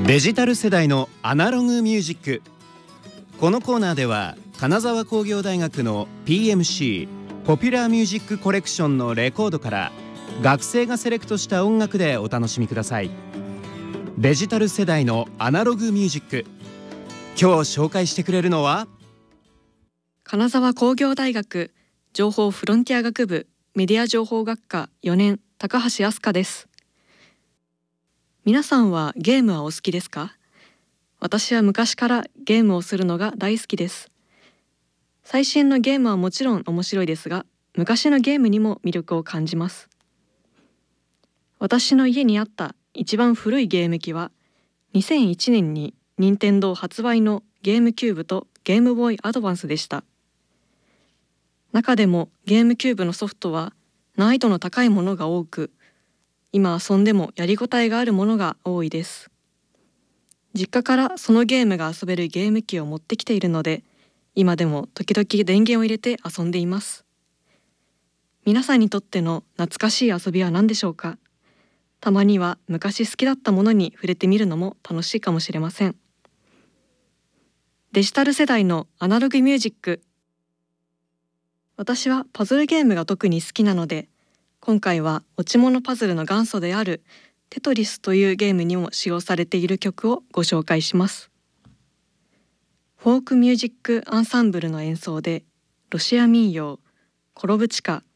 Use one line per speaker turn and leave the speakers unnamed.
デジタル世代のアナログミュージック。このコーナーでは金沢工業大学の PMC ポピュラーミュージックコレクションのレコードから学生がセレクトした音楽でお楽しみください。デジタル世代のアナログミュージック。今日紹介してくれるのは
金沢工業大学情報フロンティア学部メディア情報学科4年高橋飛鳥です。皆さんはゲームはお好きですか？私は昔からゲームをするのが大好きです。最新のゲームはもちろん面白いですが、昔のゲームにも魅力を感じます。私の家にあった一番古いゲーム機は2001年に任天堂発売のゲームキューブとゲームボーイアドバンスでした。中でもゲームキューブのソフトは難易度の高いものが多く、今遊んでもやりごたえがあるものが多いです。実家からそのゲームが遊べるゲーム機を持ってきているので、今でも時々電源を入れて遊んでいます。皆さんにとっての懐かしい遊びは何でしょうか？たまには昔好きだったものに触れてみるのも楽しいかもしれません。デジタル世代のアナログミュージック。私はパズルゲームが特に好きなので、今回は落ち物パズルの元祖であるテトリスというゲームにも使用されている曲をご紹介します。フォークミュージックアンサンブルの演奏でロシア民謡コロブチカ